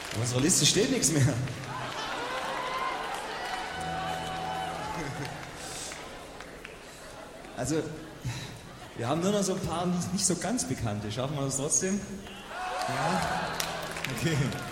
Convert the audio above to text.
Auf unserer Liste steht nichts mehr. Also, wir haben nur noch so ein paar nicht so ganz bekannte. Schaffen wir das trotzdem? Ja? Okay.